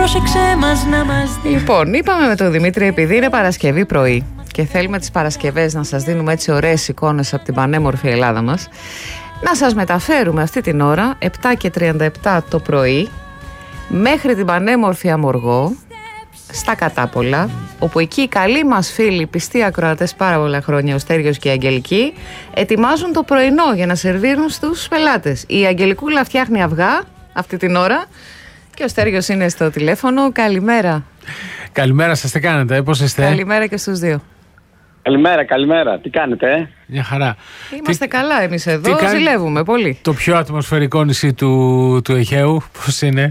πρόσεξε μας να μας δει. Λοιπόν, είπαμε με τον Δημήτρη, επειδή είναι Παρασκευή πρωί και θέλουμε τις Παρασκευές να σας δίνουμε έτσι ωραίες εικόνες από την πανέμορφη Ελλάδα μας, να σας μεταφέρουμε αυτή την ώρα 7:37 το πρωί μέχρι την πανέμορφη Αμοργό, στα Κατάπολα, όπου εκεί οι καλοί μας φίλοι, πιστοί ακροατές πάρα πολλά χρόνια, ο Στέργιος και η Αγγελική, ετοιμάζουν το πρωινό για να σερβίρουν στους πελάτες. Η Αγγελικούλα φτιάχνει αυγά αυτή την ώρα και ο Στέργιος είναι στο τηλέφωνο. Καλημέρα. Καλημέρα σας, τι κάνετε, πώς είστε? Καλημέρα και στους δύο. Καλημέρα. Τι κάνετε, Μια χαρά. Είμαστε καλά εμείς εδώ, ζηλεύουμε πολύ. Το πιο ατμοσφαιρικό νησί του Αιγαίου, πώς είναι?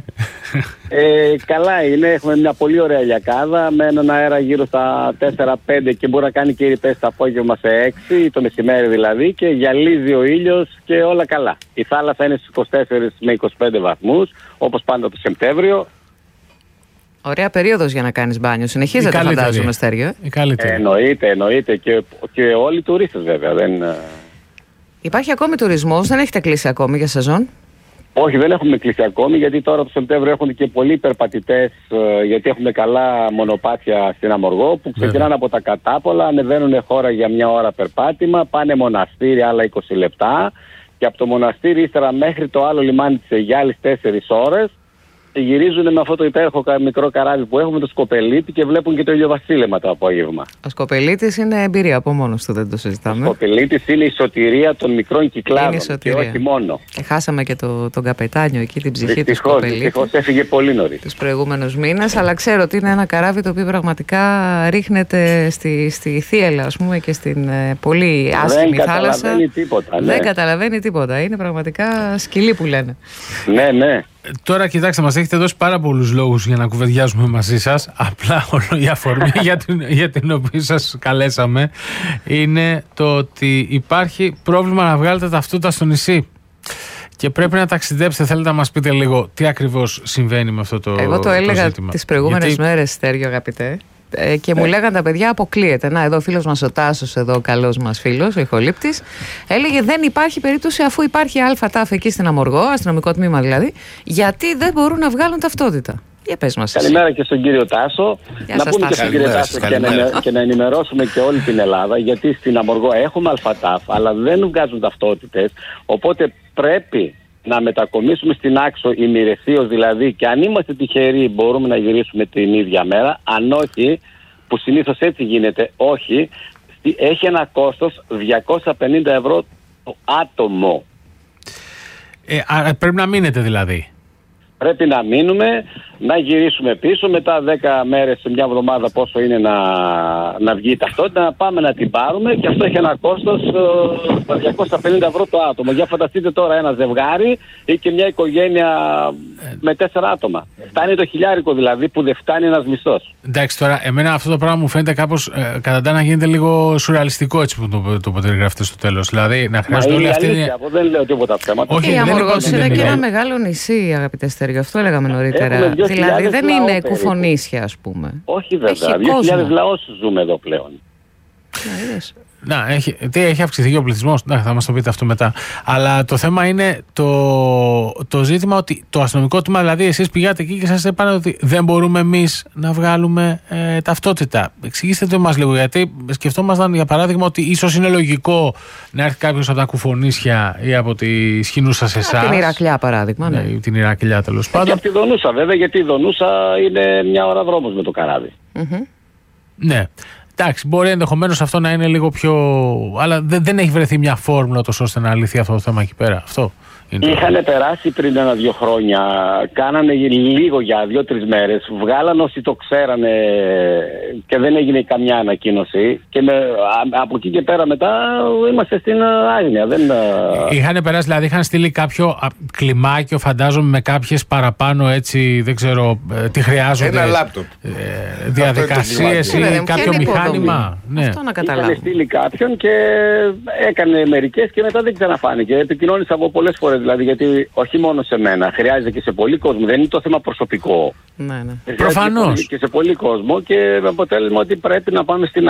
Καλά είναι, έχουμε μια πολύ ωραία ηλιακάδα με έναν αέρα γύρω στα 4-5 και μπορεί να κάνει και ρηπές το απόγευμα σε 6, το μεσημέρι δηλαδή, και γυαλίζει ο ήλιος και όλα καλά. Η θάλασσα είναι στους 24 με 25 βαθμούς, όπως πάντα το Σεπτέμβριο. Ωραία περίοδος για να κάνεις μπάνιο. Συνεχίζεται, φαντάζομαι, Στέργιο. Εννοείται. Και όλοι οι τουρίστες, βέβαια. Υπάρχει ακόμη τουρισμός, δεν έχετε κλείσει ακόμη για σεζόν? Όχι, δεν έχουμε κλείσει ακόμη, γιατί τώρα το Σεπτέμβριο έχουν και πολλοί περπατητές, γιατί έχουμε καλά μονοπάτια στην Αμοργό που ξεκινάνε από τα Κατάπολα, ανεβαίνουν χώρα για μια ώρα περπάτημα, πάνε μοναστήρι άλλα 20 λεπτά και από το μοναστήρι ύστερα μέχρι το άλλο λιμάνι της Αιγιάλης 4 ώρες. Γυρίζουν με αυτό το υπέροχο μικρό καράβι που έχουμε, το Σκοπελίτη, και βλέπουν και το ηλιοβασίλεμα το απόγευμα. Ο Σκοπελίτης είναι εμπειρία από μόνος του, δεν το συζητάμε. Ο Σκοπελίτης είναι η σωτηρία των μικρών κυκλάδων και όχι μόνο. Χάσαμε και τον καπετάνιο εκεί, την ψυχή του Σκοπελίτη. Δυστυχώς έφυγε πολύ νωρίς. Τους προηγούμενους μήνες, αλλά ξέρω ότι είναι ένα καράβι το οποίο πραγματικά ρίχνεται στη θύελλα, ας πούμε, και στην πολύ άσχημη θάλασσα. Δεν καταλαβαίνει τίποτα. Είναι πραγματικά σκυλί που λένε. Ναι. Τώρα κοιτάξτε, μας έχετε δώσει πάρα πολλούς λόγους για να κουβεντιάζουμε μαζί σας. Απλά η αφορμή για την οποία σας καλέσαμε είναι το ότι υπάρχει πρόβλημα να βγάλετε ταυτότητα στο νησί και πρέπει να ταξιδέψετε. Θέλετε να μας πείτε λίγο τι ακριβώς συμβαίνει με αυτό το ζήτημα? Εγώ το έλεγα τις προηγούμενες μέρες, Στέργιο αγαπητέ, και μου λέγαν τα παιδιά αποκλείεται. Να, εδώ ο φίλος μας ο Τάσος, εδώ ο καλός μας φίλος, ο ηχολήπτης, έλεγε δεν υπάρχει περίπτωση, αφού υπάρχει ΑΤΑΦ εκεί στην Αμοργό, αστυνομικό τμήμα δηλαδή, γιατί δεν μπορούν να βγάλουν ταυτότητα. Για πες μας. Καλημέρα και στον κύριο Τάσο. Να πούμε και στον κύριο Τάσο και να ενημερώσουμε και όλη την Ελλάδα, γιατί στην Αμοργό έχουμε ΑΤΑΦ, αλλά δεν βγάζουν ταυτότητες, οπότε πρέπει να μετακομίσουμε στην Άξο ημιρεσίως, δηλαδή, και αν είμαστε τυχεροί μπορούμε να γυρίσουμε την ίδια μέρα. Αν όχι, που συνήθως έτσι γίνεται, όχι, έχει ένα κόστος 250 ευρώ το άτομο. Πρέπει να μείνετε δηλαδή. Πρέπει να μείνουμε, να γυρίσουμε πίσω, μετά 10 μέρες σε μια εβδομάδα πόσο είναι να βγει η ταυτότητα, να πάμε να την πάρουμε, και αυτό έχει ένα κόστος 250 ευρώ το άτομο. Για φανταστείτε τώρα ένα ζευγάρι ή και μια οικογένεια με 4 άτομα. Φτάνει το χιλιάρικο δηλαδή, που δεν φτάνει ένας μισθός. Εντάξει, τώρα εμένα αυτό το πράγμα μου φαίνεται κάπως κατά να γίνεται λίγο σουρεαλιστικό, έτσι που το περιγράφετε στο τέλος. Δηλαδή να χρειάζονται όλοι αυτοί. Δεν λέω τίποτα ψέματα. Η Αμοργός είναι και ένα μεγάλο νησί, αγαπητέ Στέργιο, αυτό λέγαμε νωρίτερα. Δηλαδή δεν είναι κουφονίσια, ας πούμε. Όχι βέβαια, 2.000 λαός ζούμε εδώ πλέον. Έχει αυξηθεί και ο πληθυσμός. Θα μας το πείτε αυτό μετά. Αλλά το θέμα είναι το ζήτημα ότι το αστυνομικό τμήμα, δηλαδή εσείς πηγάτε εκεί και σας είπαν ότι δεν μπορούμε εμείς να βγάλουμε ταυτότητα. Εξηγήστε το μας λίγο, γιατί σκεφτόμασταν για παράδειγμα ότι ίσως είναι λογικό να έρθει κάποιος από τα Κουφονίσια ή από τη Σχοινούσα σε εσάς. Την Ηρακλιά παράδειγμα. Ναι, την Ηρακλιά τέλος πάντων. Και από τη Δονούσα βέβαια, γιατί η Δονούσα είναι μια ώρα δρόμος με το καράβι. Ναι. Εντάξει, μπορεί ενδεχομένως αυτό να είναι λίγο πιο. Αλλά δεν έχει βρεθεί μια φόρμουλα τόσο ώστε να λυθεί αυτό το θέμα εκεί πέρα. Αυτό είναι. Είχαν περάσει πριν 1-2 χρόνια. Κάνανε λίγο για 2-3 μέρες. Βγάλαν όσοι το ξέρανε και δεν έγινε καμιά ανακοίνωση. Και από εκεί και πέρα μετά είμαστε στην άγνοια. Είχαν περάσει, δηλαδή είχαν στείλει κάποιο κλιμάκιο, φαντάζομαι, με κάποιες παραπάνω έτσι, δεν ξέρω τι χρειάζονται. Ένα λάπτοπ. Διαδικασίες ή κάποιο μηχάνημα. Αυτό να καταλάβω. Είχαν στείλει κάποιον και έκανε μερικές και μετά δεν ξαναφάνηκε. Επικοινώνησα από πολλές φορές δηλαδή, γιατί όχι μόνο σε μένα, χρειάζεται και σε πολύ κόσμο. Δεν είναι το θέμα προσωπικό. Ναι. Προφανώς. Και σε πολύ κόσμο, και με αποτέλεσμα ότι πρέπει να πάμε στην Άξο.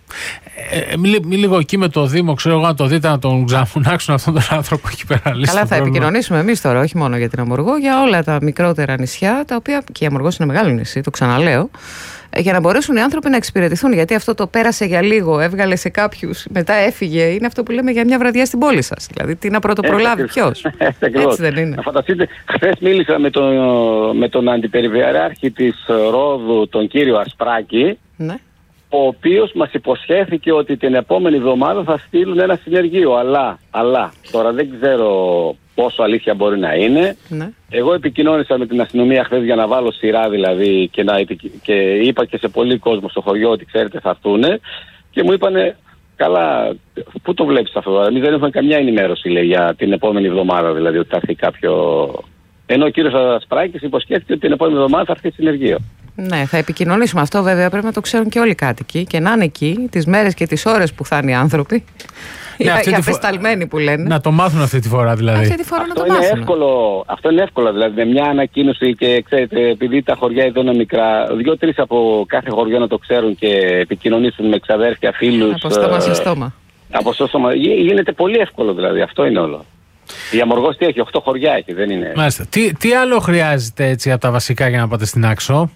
Λίγο εκεί με το Δήμο, ξέρω εγώ, να το δείτε, να τον ξαφουνάξουν αυτόν τον άνθρωπο εκεί πέρα. Καλά, θα επικοινωνήσουμε εμείς τώρα, όχι μόνο για την Αμοργό, για όλα τα μικρότερα νησιά, τα οποία και η Αμοργός είναι μεγάλο νησί, το ξαναλέω, για να μπορέσουν οι άνθρωποι να εξυπηρετηθούν. Γιατί αυτό το πέρασε για λίγο, έβγαλε σε κάποιους, μετά έφυγε. Είναι αυτό που λέμε για μια βραδιά στην πόλη σας. Δηλαδή, τι να πρωτοπρολάβει ποιος. Έτσι δεν είναι. Να φανταστείτε, χθες μίλησα με τον αντιπεριφερειάρχη της Ρόδου, τον κύριο Ασπράκη, ναι, ο οποίος μας υποσχέθηκε ότι την επόμενη εβδομάδα θα στείλουν ένα συνεργείο. Αλλά τώρα δεν ξέρω πόσο αλήθεια μπορεί να είναι. Ναι. Εγώ επικοινώνησα με την αστυνομία χθες για να βάλω σειρά δηλαδή και είπα και σε πολύ κόσμο στο χωριό ότι ξέρετε θα έρθουν και μου είπανε καλά, πού το βλέπεις αυτό, εμείς δεν έχουμε καμιά ενημέρωση λέει για την επόμενη εβδομάδα δηλαδή ότι θα έρθει κάποιο, ενώ ο κύριος Ασπράκης υποσχέθηκε ότι την επόμενη εβδομάδα θα έρθει συνεργείο. Ναι, θα επικοινωνήσουμε αυτό βέβαια, πρέπει να το ξέρουν και όλοι οι κάτοικοι και να είναι εκεί τις μέρες και τις ώρες που θα είναι οι άνθρωποι. Ναι, οι απεσταλμένοι που λένε. Να το μάθουν αυτή τη φορά δηλαδή. Αυτή τη φορά αυτό να το μάθουν. Αυτό είναι εύκολο δηλαδή. Με μια ανακοίνωση και ξέρετε, επειδή τα χωριά εδώ είναι μικρά, 2-3 από κάθε χωριό να το ξέρουν και επικοινωνήσουν με ξαδέρφια, φίλους. Από στόμα σε στόμα. Από στόμα. Γίνεται πολύ εύκολο δηλαδή. Αυτό είναι όλο. Η Αμοργός τι έχει, 8 χωριά έχει, δεν είναι. Μάλιστα. Τι άλλο χρειάζεται έτσι από τα βασικά για να πάτε στην Άξο,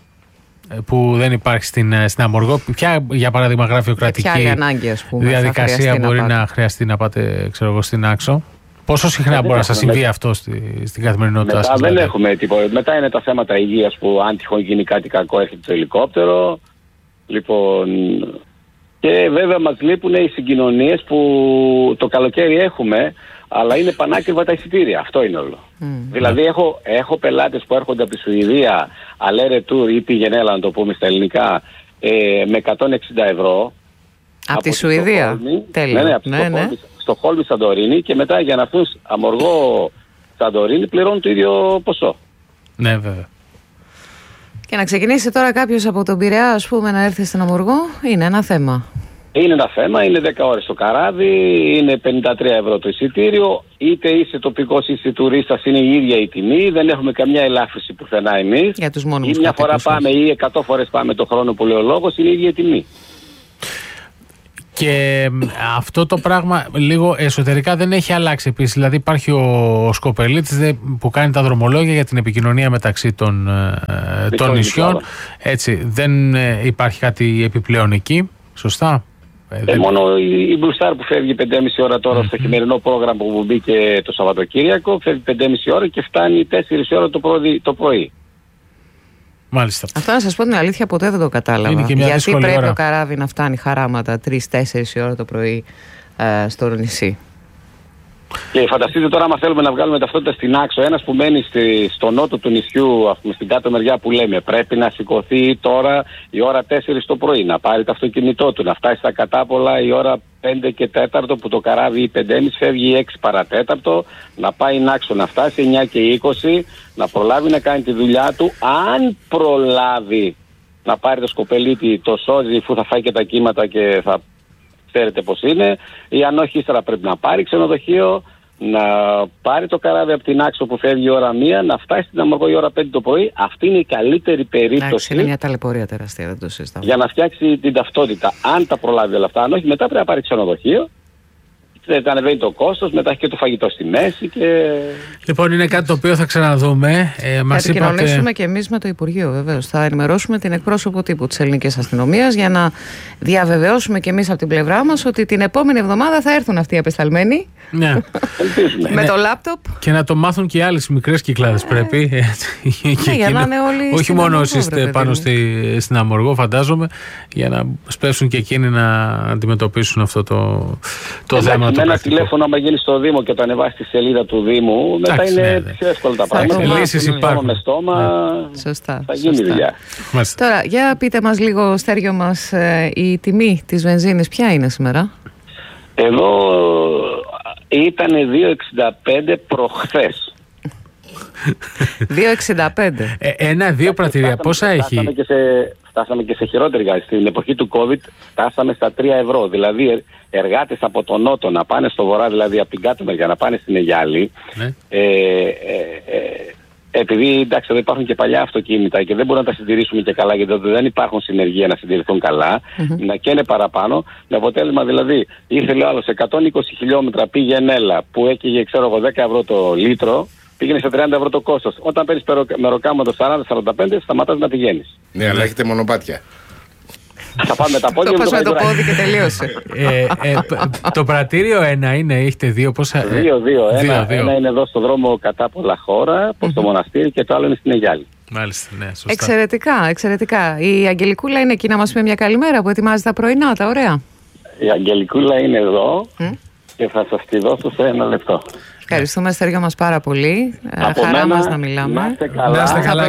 που δεν υπάρχει στην Αμοργό? Ποια, για παράδειγμα, γραφειοκρατική διαδικασία μπορεί να χρειαστεί να πάτε, ξέρω εγώ, στην Άξο? Πόσο συχνά μπορεί να σας συμβεί αυτό στην καθημερινότητά σας? Δεν έχουμε τίποτα. Μετά είναι τα θέματα υγείας που αν τυχόν γίνει κάτι κακό έρχεται το ελικόπτερο. Λοιπόν, και βέβαια μας λείπουν οι συγκοινωνίες που το καλοκαίρι έχουμε, αλλά είναι πανάκριβα τα εισιτήρια. Αυτό είναι όλο. Δηλαδή έχω πελάτες που έρχονται από τη Σουηδία, Aller Retour ή Πηγενέλα, να το πούμε στα ελληνικά, με 160 ευρώ. Από τη Σουηδία. Τέλειο. Ναι, από Στοκχόλμη Σαντορίνη, και μετά για να έρθουν Αμοργό Σαντορίνη πληρώνουν το ίδιο ποσό. Ναι, βέβαια. Και να ξεκινήσει τώρα κάποιος από τον Πειραιά, ας πούμε, να έρθει στην Αμοργό, είναι ένα θέμα. Είναι ένα θέμα, είναι 10 ώρες το καράβι, είναι 53 ευρώ το εισιτήριο, είτε είσαι τοπικός είτε τουρίστας, είναι η ίδια η τιμή, δεν έχουμε καμιά ελάφρυνση πουθενά εμείς. Για τους μόνιμους ή μια φορά πάμε ή 100 φορές πάμε το χρόνο που λέει ο λόγος, είναι η ίδια η τιμή. Και αυτό το πράγμα λίγο εσωτερικά δεν έχει αλλάξει επίσης. Δηλαδή υπάρχει ο Σκοπελίτης που κάνει τα δρομολόγια για την επικοινωνία μεταξύ των νησιών. Έτσι, δεν υπάρχει κάτι επιπλέον εκεί, σωστά? Μόνο η Blue Star που φεύγει 5,5 ώρα τώρα στο χειμερινό πρόγραμμα που μπήκε το Σαββατοκύριακο, φεύγει 5,5 ώρα και φτάνει 4 ώρα το πρωί. Μάλιστα. Αυτό να σας πω την αλήθεια, ποτέ δεν το κατάλαβα. Γιατί πρέπει ώρα. Ο καράβι να φτάνει χαράματα 3-4 ώρα το πρωί στο νησί. Και φανταστείτε τώρα, άμα θέλουμε να βγάλουμε ταυτότητα στην Άξο, ένας που μένει στο νότο του νησιού, ας πούμε, στην κάτω μεριά που λέμε, πρέπει να σηκωθεί τώρα η ώρα 4 το πρωί, να πάρει το αυτοκίνητό του, να φτάσει στα Κατάπολα η ώρα 5 και 4 που το καράβι 5,5 φεύγει 6 παρατέταρτο, να πάει στην Άξο να φτάσει 9 και 20, να προλάβει να κάνει τη δουλειά του, αν προλάβει να πάρει το Σκοπελίτη, το σώζει, αφού θα φάει και τα κύματα και θα... Ξέρετε πώς είναι, ή αν όχι ύστερα πρέπει να πάρει ξενοδοχείο, να πάρει το καράβι από την Άξο που φεύγει η ώρα 1, να φτάσει στην Αμοργό η ώρα 5 το πρωί. Αυτή είναι η καλύτερη περίπτωση. Εντάξει, είναι μια ταλαιπωρία τεράστια, δεν το συζητάμε. Για να φτιάξει την ταυτότητα. Αν τα προλάβει όλα αυτά, αν όχι, μετά πρέπει να πάρει ξενοδοχείο. Ανεβαίνει το κόστος, μετά έχει και το φαγητό στη μέση. Λοιπόν, είναι κάτι το οποίο θα ξαναδούμε. Θα επικοινωνήσουμε και εμείς με το Υπουργείο, βεβαίως. Θα ενημερώσουμε την εκπρόσωπο τύπου της Ελληνικής Αστυνομίας για να διαβεβαιώσουμε και εμείς από την πλευρά μας ότι την επόμενη εβδομάδα θα έρθουν αυτοί οι απεσταλμένοι. Ναι. Με το λάπτοπ. Και να το μάθουν και οι άλλες μικρές κυκλάδες πρέπει. Ναι, για να είναι όλοι. Όχι μόνο όσοι είστε πάνω στην Αμοργό, φαντάζομαι, για να σπέσουν και εκείνοι να αντιμετωπίσουν αυτό το θέμα. Με ένα τηλέφωνο, άμα γίνει στο Δήμο και το ανεβάσει στη σελίδα του Δήμου, μετά είναι πιο εύκολα τα πράγματα. Λύσεις υπάρχουν. Με στόμα, σωστά, θα γίνει δουλειά. Τώρα, για πείτε μας λίγο, Στέργιο μας, η τιμή της βενζίνης ποια είναι σήμερα? Εδώ ήταν 2,65 προχθές. 2,65. 1-2 πρατηρία, πόσα έχει? Φτάσαμε και σε χειρότερη. Στην εποχή του COVID φτάσαμε στα 3 ευρώ. Δηλαδή εργάτες από τον νότο να πάνε στο βορρά, δηλαδή από την κάτω μεριά να πάνε στην Αιγιάλη, επειδή εντάξει εδώ υπάρχουν και παλιά αυτοκίνητα και δεν μπορούμε να τα συντηρήσουμε και καλά, γιατί δεν υπάρχουν συνεργεία να συντηρηθούν καλά, να καίνε παραπάνω, με αποτέλεσμα δηλαδή ήθελε ο άλλος 120 χιλιόμετρα πήγε Έλα που έκαιγε ξέρω εγώ 10 ευρώ το λίτρο, πήγαινε σε 30 ευρώ το κόστος. Όταν παίρνεις μεροκάματο 40-45 σταματάς να πηγαίνεις. Ναι, αλλά έχετε μονοπάτια. Θα πάμε με τα πόδια. Το πας με το πόδι και τελείωσε. Το πρατήριο 1 είναι, έχετε 2 πόσα. 2. Ένα είναι εδώ στο δρόμο κατά πολλά χώρα, προς το μοναστήρι, και το άλλο είναι στην Αιγιάλη. Μάλιστα, ναι, σωστά. Εξαιρετικά, εξαιρετικά. Η Αγγελικούλα είναι εκεί να μας πει μια καλημέρα που ετοιμάζει τα πρωινά, τα ωραία. Η Αγγελικούλα είναι εδώ και θα σας τη δώσω σε 1 λεπτό. Ευχαριστούμε, Στέργιο μας, πάρα πολύ. Χαρά μας να μιλάμε. Να είστε καλά.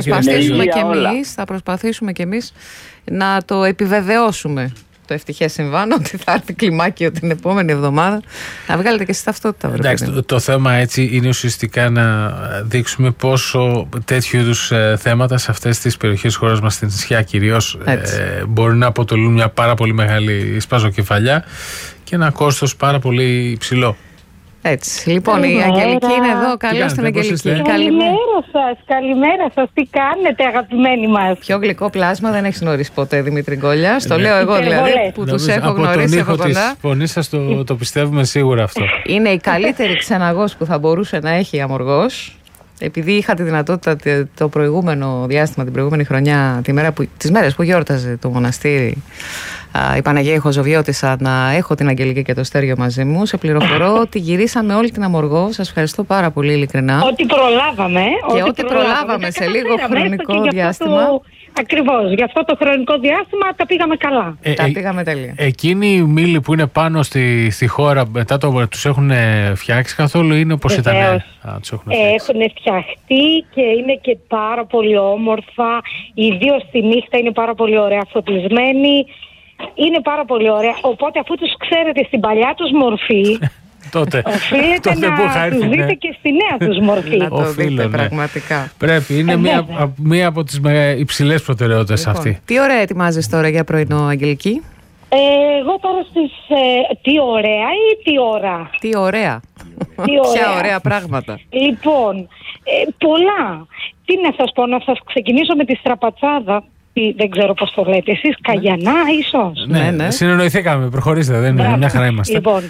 Θα προσπαθήσουμε κι εμείς να το επιβεβαιώσουμε το ευτυχές συμβάν, ότι θα έρθει κλιμάκιο την επόμενη εβδομάδα. Να βγάλετε και εσείς ταυτότητα. Εντάξει, το θέμα έτσι είναι ουσιαστικά να δείξουμε πόσο τέτοιου είδους θέματα σε αυτές τις περιοχές της χώρας μας, στην νησιά κυρίως, μπορεί να αποτελούν μια πάρα πολύ μεγάλη σπαζοκεφαλιά και ένα κόστος πάρα πολύ υψηλό. Έτσι. Λοιπόν, η Αγγελική είναι εδώ. Καλώς την Αγγελική. Καλημέρα σας. Τι κάνετε, αγαπημένοι μας? Πιο γλυκό πλάσμα δεν έχεις γνωρίσει ποτέ, Δημήτρη Γκόλια. Το λέω εγώ δηλαδή, που τους έχω γνωρίσει από κοντά. Από τον ήχο της φωνής σας το πιστεύουμε σίγουρα αυτό. Είναι η καλύτερη ξεναγός που θα μπορούσε να έχει η Αμοργός. Επειδή είχα τη δυνατότητα το προηγούμενο διάστημα, την προηγούμενη χρονιά, τις μέρες που γιόρταζε το μοναστήρι, η Παναγία Χοζοβιώτισσα, να έχω την Αγγελική και το Στέργιο μαζί μου, σε πληροφορώ ότι γυρίσαμε όλη την Αμοργό. Σας ευχαριστώ πάρα πολύ ειλικρινά. Ό,τι προλάβαμε. Και ό,τι προλάβαμε σε λίγο χρονικό διάστημα. Ακριβώς, για αυτό το χρονικό διάστημα τα πήγαμε καλά. Τα πήγαμε τέλεια. Εκείνοι οι μήλοι που είναι πάνω στη χώρα, μετά τους έχουν φτιάξει καθόλου, είναι όπως ήταν? Έχουν φτιαχτεί και είναι και πάρα πολύ όμορφα. Ιδίως τη νύχτα είναι πάρα πολύ ωραία φωτισμένοι. Είναι πάρα πολύ ωραία. Οπότε αφού τους ξέρετε στην παλιά τους μορφή, οφείλετε να τους δείτε και στη νέα τους μορφή. Να το δείτε πραγματικά. Πρέπει, είναι μία από τις υψηλές προτεραιότητες αυτή. Τι ωραία ετοιμάζεις τώρα για πρωινό, Αγγελική? Εγώ τώρα τι ωραία ή τι ώρα? Τι ωραία. Ποια ωραία πράγματα. Λοιπόν, πολλά. Τι να σας πω, να σας ξεκινήσω με τη στραπατσάδα. Δεν ξέρω πώς το λέτε εσείς, Καγιανά ίσως? Ναι. Συνεννοηθήκαμε, προχωρήστε, δεν είναι, μια χαρά είμαστε. Λοιπόν,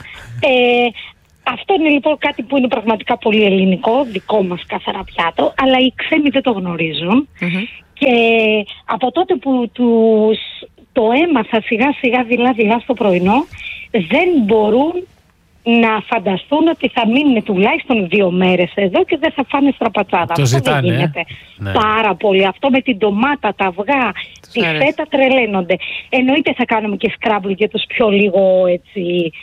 αυτό είναι λοιπόν κάτι που είναι πραγματικά πολύ ελληνικό, δικό μας καθαρά πιάτο, αλλά οι ξένοι δεν το γνωρίζουν. Και από τότε που το έμαθα σιγά σιγά δειλά στο πρωινό, δεν μπορούν να φανταστούν ότι θα μείνουν τουλάχιστον 2 μέρες εδώ και δεν θα φάνε στραπατσάδα. Το ζητάνε, δεν γίνεται πάρα πολύ. Αυτό με την ντομάτα, τα αυγά, τη φέτα τρελαίνονται. Εννοείται θα κάνουμε και σκράμπλ για τους πιο λίγο έτσι.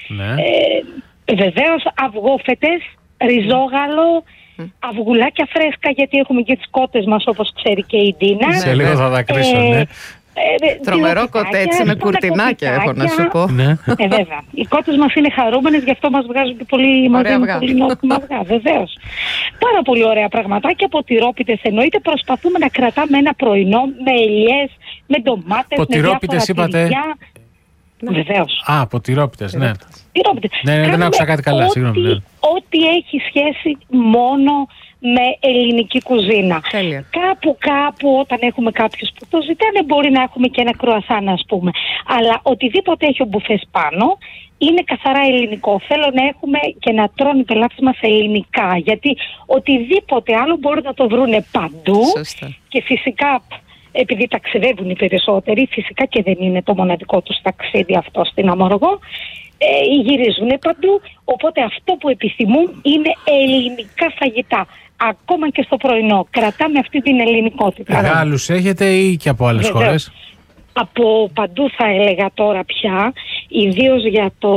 Βεβαίως αυγόφετες, ριζόγαλο, αυγουλάκια φρέσκα, γιατί έχουμε και τις κότες μας όπως ξέρει και η Ντίνα. Σε λίγο θα δακρύσω, ναι. Τρομερό κοτέτσι με κουρτινάκια, έχω να σου πω. Βέβαια. Οι κότες μας είναι χαρούμενες, γι' αυτό μας βγάζουν και πολύ νόημα αυγά. Βεβαίως. Πάρα πολύ ωραία πραγματάκια από τυρόπιτες εννοείται. Προσπαθούμε να κρατάμε ένα πρωινό με ελιές, με ντομάτες, με διάφορα τυριά. Βεβαίως. Ποτηρόπιτες, ναι. Ναι, δεν άκουσα κάτι καλά, συγγνώμη. Ό,τι έχει σχέση μόνο με ελληνική κουζίνα. Τέλεια. Κάπου όταν έχουμε κάποιους που το ζητάνε μπορεί να έχουμε και ένα κρουασάν, ας πούμε. Αλλά οτιδήποτε έχει ο μπουφές πάνω είναι καθαρά ελληνικό. Θέλω να έχουμε και να τρώνε οι πελάτες μας ελληνικά. Γιατί οτιδήποτε άλλο μπορούν να το βρούνε παντού. Σωστά. Και φυσικά, επειδή ταξιδεύουν οι περισσότεροι, φυσικά και δεν είναι το μοναδικό τους ταξίδι αυτό στην Αμοργό, γυρίζουν παντού, οπότε αυτό που επιθυμούν είναι ελληνικά φαγητά. Ακόμα και στο πρωινό κρατάμε αυτή την ελληνικότητα. Γάλλους έχετε ή και από άλλες χώρες? Από παντού θα έλεγα τώρα πια, ιδίως για το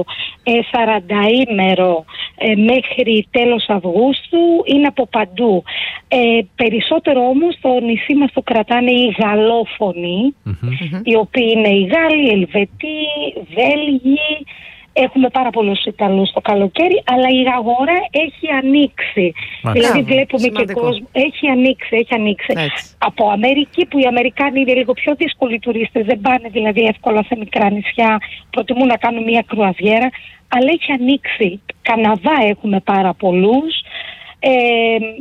40ήμερο μέχρι τέλος Αυγούστου είναι από παντού. Περισσότερο όμως το νησί μας το κρατάνε οι γαλλόφωνοι, οι οποίοι είναι οι Γάλλοι, οι Ελβετοί, Βέλγοι. Έχουμε πάρα πολλούς Ιταλούς το καλοκαίρι, αλλά η αγορά έχει ανοίξει. Δηλαδή βλέπουμε και κόσμο. Έχει ανοίξει. Από Αμερική, που οι Αμερικάνοι είναι λίγο πιο δύσκολοι τουρίστες, δεν πάνε δηλαδή εύκολα σε μικρά νησιά, προτιμούν να κάνουν μια κρουαζιέρα, αλλά έχει ανοίξει. Καναδά έχουμε πάρα πολλούς.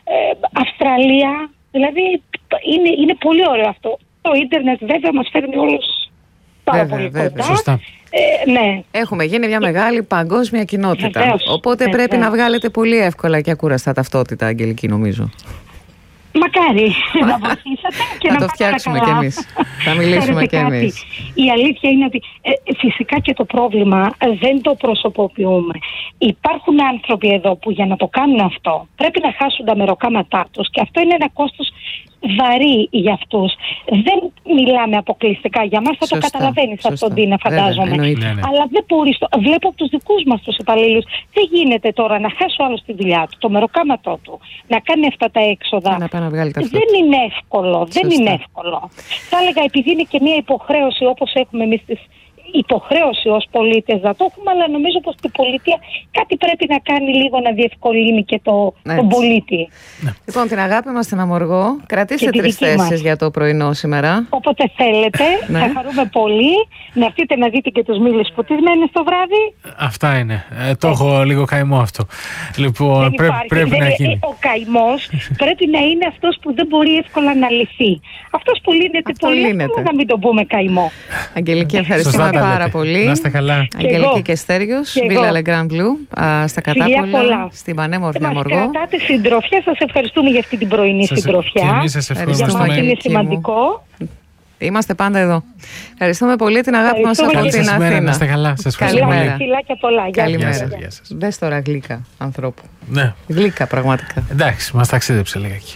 Αυστραλία. Δηλαδή είναι πολύ ωραίο αυτό. Το ίντερνετ βέβαια μας φέρνει όλους πάρα πολύ κοντά. Σωστά. Ναι. Έχουμε γίνει μια μεγάλη παγκόσμια κοινότητα. Βεβαίως, Οπότε πρέπει να βγάλετε πολύ εύκολα και ακούραστα ταυτότητα, Αγγελική, νομίζω. Μακάρι να βοηθήσατε και να το φτιάξουμε κι εμείς. Θα μιλήσουμε κι εμείς. Η αλήθεια είναι ότι φυσικά και το πρόβλημα δεν το προσωποποιούμε. Υπάρχουν άνθρωποι εδώ που για να το κάνουν αυτό πρέπει να χάσουν τα μεροκάματά τους και αυτό είναι ένα κόστος βαρύ για αυτούς. Δεν μιλάμε αποκλειστικά για μας, θα το καταλαβαίνεις αυτό, Ντίνα, φαντάζομαι. Αλλά δεν μπορείς. Βλέπω από τους δικούς μας τους υπαλλήλους. Δεν γίνεται τώρα να χάσει ο άλλος τη δουλειά του, το μεροκάματό του, να κάνει αυτά τα έξοδα. Δεν είναι εύκολο. Δεν είναι εύκολο. Θα έλεγα, επειδή είναι και μια υποχρέωση, όπως έχουμε εμείς τις υποχρέωση ως πολίτες να το έχουμε, αλλά νομίζω πως η πολιτεία κάτι πρέπει να κάνει λίγο να διευκολύνει και τον πολίτη. Λοιπόν, την αγάπη μας στην Αμοργό, κρατήστε 3 θέσεις για το πρωινό σήμερα. Όποτε θέλετε, θα χαρούμε πολύ να έρθετε να δείτε και τους μήλους φωτισμένους το βράδυ. Αυτά είναι. Το έχω λίγο καημό αυτό. Λοιπόν, πρέπει να γίνει. Ο καημός πρέπει να είναι αυτός που δεν μπορεί εύκολα να λυθεί. Αυτός που λύνεται πολύ εύκολα, να μην τον πούμε καημό. Αγγελική, ευχαριστούμε πάρα πολύ. Να είστε καλά. Αγγελική και Στέριος, Βίλα Λεγκράν Μπλου, στα Κατάπολα, στην πανέμορφη Αμοργό. Μας κρατάτε συντροφιά, σας ευχαριστούμε για αυτή την πρωινή συντροφιά. Και εμείς σας ευχαριστούμε. Είναι σημαντικό. Είμαστε πάντα εδώ. Ευχαριστούμε πολύ την αγάπη μας από την Αθήνα. Να είστε καλά. Σας ευχαριστούμε πολύ. Φιλάκια πολλά. Καλημέρα. Δες τώρα γλύκα ανθρώπου. Ναι. Γλύκα πραγματικά. Εντάξει, μας ταξίδεψε λίγακι.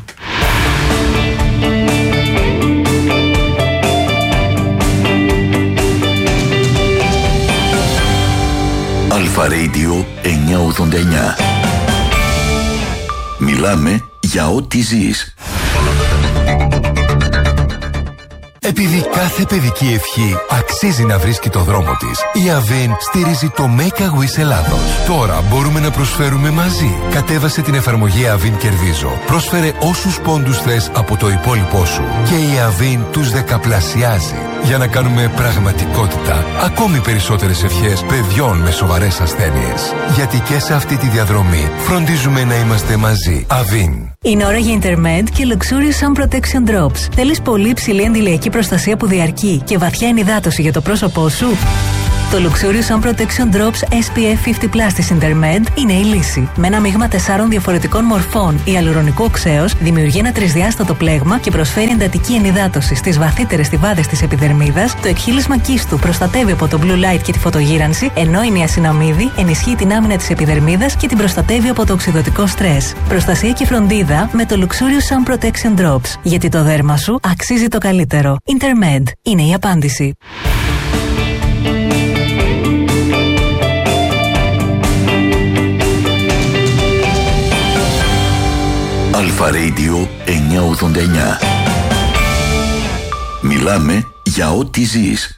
Αλφα Radio 989. Μιλάμε για ό,τι ζεις. Επειδή κάθε παιδική ευχή αξίζει να βρίσκει το δρόμο της, η Avin στηρίζει το Make a Wish Ελλάδος. Τώρα μπορούμε να προσφέρουμε μαζί. Κατέβασε την εφαρμογή Avin Κερδίζω. Πρόσφερε όσους πόντους θες από το υπόλοιπό σου και η Avin τους δεκαπλασιάζει. Για να κάνουμε πραγματικότητα ακόμη περισσότερες ευχές παιδιών με σοβαρές ασθένειες. Γιατί και σε αυτή τη διαδρομή φροντίζουμε να είμαστε μαζί. Avin. Είναι ώρα για Intermed και Luxurious Sun Protection Drops. Θέλεις πολύ υψηλή αντιλιακή προστασία που διαρκεί και βαθιά ενυδάτωση για το πρόσωπό σου? Το Luxurious Sun Protection Drops SPF 50+ της Intermed είναι η λύση. Με ένα μείγμα 4 διαφορετικών μορφών ιαλουρονικού οξέως δημιουργεί ένα τρισδιάστατο πλέγμα και προσφέρει εντατική ενυδάτωση στις βαθύτερες στιβάδες της επιδερμίδας. Το εκχύλισμα κίστου προστατεύει από το blue light και τη φωτογύρανση, ενώ η νιασιναμίδη ενισχύει την άμυνα της επιδερμίδας και την προστατεύει από το οξυδωτικό στρες. Προστασία και φροντίδα με το Luxurious Sun Protection Drops. Γιατί το δέρμα σου αξίζει το καλύτερο. Intermed είναι η απάντηση. Αλφα Radio 989. Μιλάμε για ό,τι ζεις.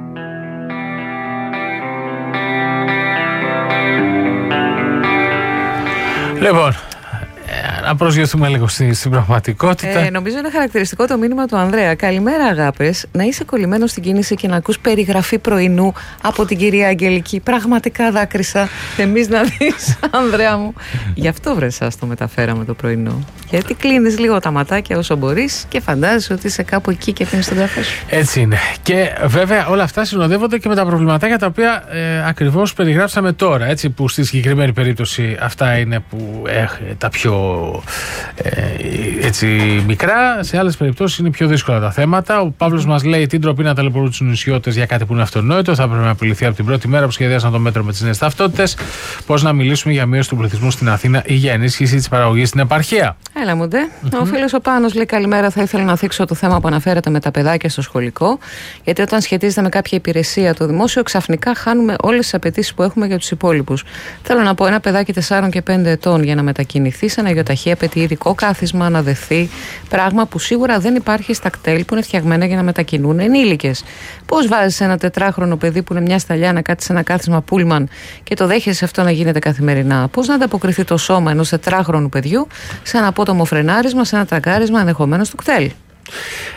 Λοιπόν, να προσγειωθούμε λίγο στην πραγματικότητα. Νομίζω είναι χαρακτηριστικό το μήνυμα του Ανδρέα. Καλημέρα, αγάπες. Να είσαι κολλημένος στην κίνηση και να ακούς περιγραφή πρωινού από την κυρία Αγγελική. Πραγματικά δάκρυσα. Εμείς να δεις, Ανδρέα μου. Γι' αυτό βρε σας το μεταφέραμε το πρωινό. Γιατί κλείνεις λίγο τα ματάκια όσο μπορείς και φαντάζεσαι ότι είσαι κάπου εκεί και πίνεις τον καφέ σου. Έτσι είναι. Και βέβαια όλα αυτά συνοδεύονται και με τα προβληματάκια τα οποία ακριβώς περιγράψαμε τώρα. Έτσι, που στη συγκεκριμένη περίπτωση αυτά είναι που τα πιο έτσι μικρά. Σε άλλες περιπτώσεις είναι πιο δύσκολα τα θέματα. Ο Παύλος μας λέει: τι ντροπή να ταλαιπωρούν τους νησιώτες για κάτι που είναι αυτονόητο. Θα πρέπει να απειληθεί από την πρώτη μέρα που σχεδιάσαν το μέτρο με τις νέες ταυτότητες. Πώς να μιλήσουμε για μείωση του πληθυσμού στην Αθήνα ή για ενίσχυση της παραγωγής στην επαρχία. Έλα μου ντε. Ο φίλος ο Πάνος λέει: καλημέρα. Θα ήθελα να θίξω το θέμα που αναφέρατε με τα παιδάκια στο σχολικό. Γιατί όταν σχετίζεται με κάποια υπηρεσία το δημόσιο, ξαφνικά χάνουμε όλες τις απαιτήσεις που έχουμε για τους υπόλοιπους. Θέλω να πω: ένα παιδάκι 4 και 5 ετών για να μετακινηθεί σε ένα γιοταχή απαιτεί ειδικό κάθισμα, να δεθεί. Πράγμα που σίγουρα δεν υπάρχει στα κτέλ που είναι φτιαγμένα για να μετακινούν ενήλικες. Πώς βάζεις ένα 4χρονο παιδί που είναι μια σταλιά να κάτσει σε ένα κάθισμα πούλμαν και το δέχεσαι αυτό να γίνεται καθημερινά? Πώς να ανταποκριθεί το σώμα ενός 4χρονου παιδιού σε ένα απότομο φρενάρισμα, σε ένα ταγκάρισμα ενδεχομένως του κτέλ?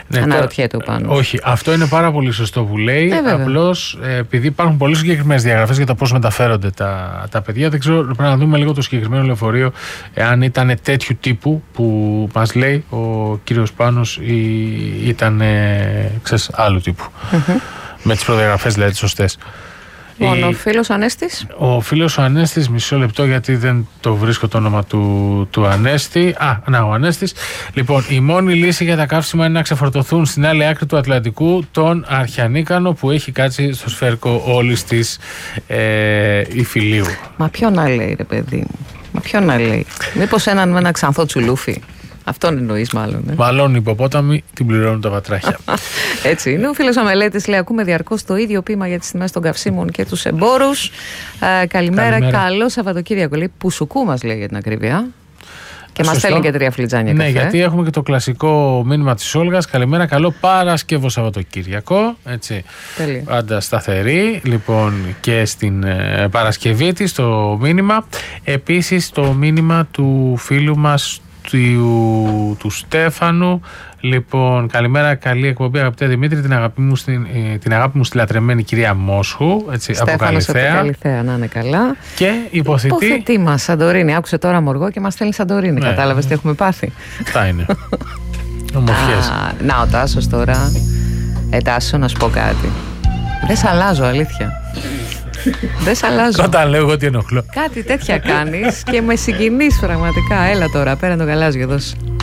Αναρωτιέται ο Πάνος. Όχι, αυτό είναι πάρα πολύ σωστό που λέει. Απλώς επειδή υπάρχουν πολύ συγκεκριμένες διαγραφές για το πώς μεταφέρονται τα παιδιά, δεν ξέρω, πρέπει να δούμε λίγο το συγκεκριμένο λεωφορείο, εάν ήταν τέτοιου τύπου που μας λέει ο κύριος Πάνος ή ήταν άλλου τύπου. Με τις προδιαγραφές δηλαδή σωστές. Λοιπόν, ο φίλος Ανέστης. Ο φίλος ο Ανέστης, μισό λεπτό γιατί δεν το βρίσκω το όνομα του Ανέστη. Ο Ανέστης. Λοιπόν, η μόνη λύση για τα καύσιμα είναι να ξεφορτωθούν στην άλλη άκρη του Ατλαντικού τον Αρχιανίκανο που έχει κάτσει στο σφαίρικο όλης της Ιφιλίου. Μα ποιον να λέει, ρε παιδί μου. Μα ποιον να λέει. Μήπως έναν με ένα ξανθό τσουλούφι. Αυτόν εννοείς μάλλον. Μάλλον οι υποπόταμοι την πληρώνουν τα βατράχια. Έτσι είναι. Ο φίλος Αμελέτης λέει: ακούμε διαρκώς το ίδιο ποίημα για τις τιμές των καυσίμων και τους εμπόρους. Καλημέρα. Καλό Σαββατοκύριακο. Λέει Πουσουκού μας λέει για την ακρίβεια. Και μας στέλνει και 3 φλιτζάνια καφέ. Ναι, γιατί έχουμε και το κλασικό μήνυμα της Όλγας. Καλημέρα, καλό Παρασκευό Σαββατοκύριακο. Έτσι. Πάντα σταθερή. Λοιπόν, και στην Παρασκευή της το μήνυμα. Επίσης το μήνυμα του φίλου μας του Στέφανου. Λοιπόν, καλημέρα, καλή εκπομπή αγαπητέ Δημήτρη, την αγάπη μου στη λατρεμένη κυρία Μόσχου, έτσι, από Καλυθέα, να είναι καλά. Και υποθετή μας, Σαντορίνη, άκουσε τώρα Μοργό και μας στέλνει Σαντορίνη, κατάλαβες τι έχουμε πάθει. Αυτά είναι. Ομορφιές. Να ο Τάσος τώρα. Τάσο, να σου πω κάτι. Δεν σ' αλλάζω, αλήθεια. Δεν σ' αλλάζω. Όταν λέω εγώ τι ενοχλώ. Κάτι τέτοια κάνεις και με συγκινείς πραγματικά. Έλα τώρα, πέραν το γαλάζιο, δώσε.